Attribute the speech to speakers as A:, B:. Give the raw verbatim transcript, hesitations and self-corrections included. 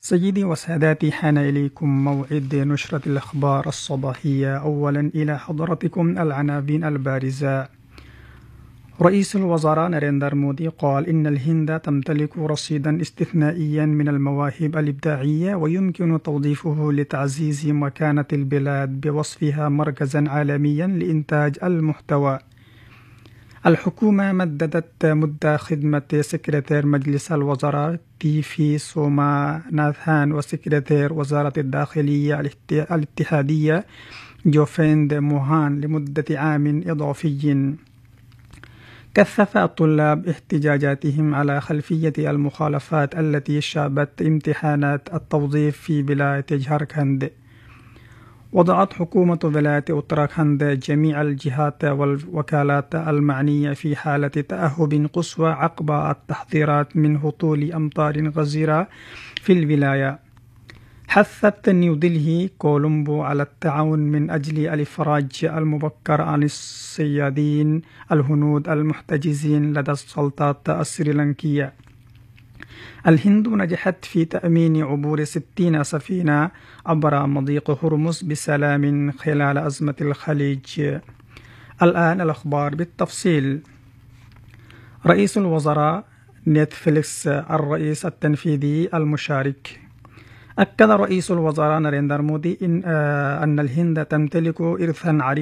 A: سيدي وسادتي، حان إليكم موعد نشرة الأخبار الصباحية. أولا إلى حضرتكم العناوين البارزة. رئيس الوزراء ناريندر مودي قال إن الهند تمتلك رصيدا استثنائيا من المواهب الإبداعية ويمكن توظيفه لتعزيز مكانة البلاد بوصفها مركزا عالميا لإنتاج المحتوى. الحكومة مددت مدة خدمة سكرتير مجلس الوزراء تيفي سوماناثان وسكرتير وزارة الداخلية الاتحادية جوفيند موهان لمدة عام إضافي. كثف الطلاب احتجاجاتهم على خلفية المخالفات التي شابت امتحانات التوظيف في ولاية جھاركھنڈ. وضعت حكومة ولاية أوتراخند جميع الجهات والوكالات المعنية في حالة تأهب قصوى عقب التحذيرات من هطول أمطار غزيرة في الولاية. حثت نيودلهي كولومبو على التعاون من أجل الإفراج المبكر عن الصيادين الهنود المحتجزين لدى السلطات السريلانكية. الهند نجحت في تأمين عبور ستين سفينة عبر مضيق هرمز بسلام خلال أزمة الخليج. الآن الأخبار بالتفصيل. رئيس الوزراء نتفليكس الرئيس التنفيذي المشارك. أكد رئيس الوزراء ناريندر مودي إن, آه أن الهند تمتلك إرثا عريقا